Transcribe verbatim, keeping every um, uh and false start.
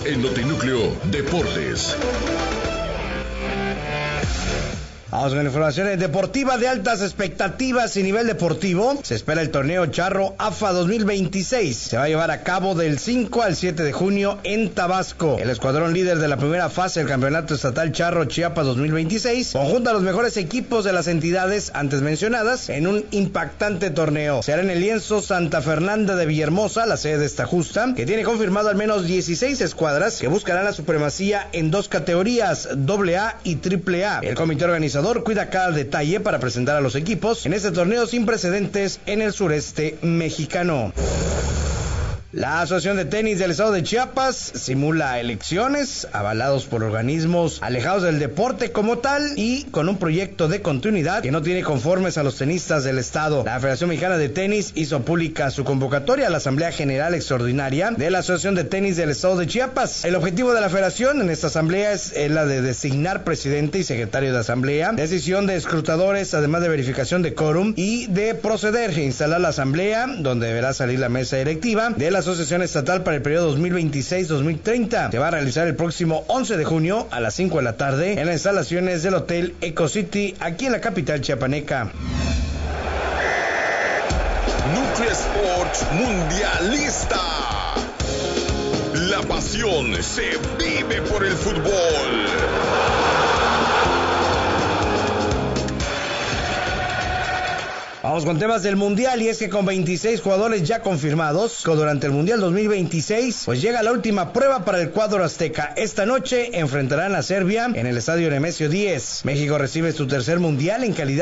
en Notinúcleo Deportes. Vamos con informaciones deportivas de altas expectativas y nivel deportivo. Se espera el torneo Charro A F A dos mil veintiséis. Se va a llevar a cabo del cinco al siete de junio en Tabasco. El escuadrón líder de la primera fase del campeonato estatal Charro Chiapas dos mil veintiséis conjunta a los mejores equipos de las entidades antes mencionadas en un impactante torneo. Se hará en el lienzo Santa Fernanda de Villahermosa, la sede de esta justa, que tiene confirmado al menos dieciséis escuadras que buscarán la supremacía en dos categorías, doble A y triple A. El comité organizador cuida cada detalle para presentar a los equipos en este torneo sin precedentes en el sureste mexicano. La Asociación de Tenis del Estado de Chiapas simula elecciones avalados por organismos alejados del deporte como tal y con un proyecto de continuidad que no tiene conformes a los tenistas del estado. La Federación Mexicana de Tenis hizo pública su convocatoria a la Asamblea General Extraordinaria de la Asociación de Tenis del Estado de Chiapas. El objetivo de la federación en esta asamblea es la de designar presidente y secretario de asamblea, decisión de escrutadores, además de verificación de quórum y de proceder a instalar la asamblea, donde deberá salir la mesa directiva de la Asociación Estatal para el periodo dos mil veintiséis a dos mil treinta. Se va a realizar el próximo once de junio a las cinco de la tarde en las instalaciones del Hotel Eco City, aquí en la capital chiapaneca. Nuclear Sports Mundialista. La pasión se vive por el fútbol. Vamos con temas del Mundial, y es que con veintiséis jugadores ya confirmados durante el Mundial dos mil veintiséis, pues llega la última prueba para el cuadro azteca. Esta noche enfrentarán a Serbia en el estadio Nemesio diez. México recibe su tercer Mundial en calidad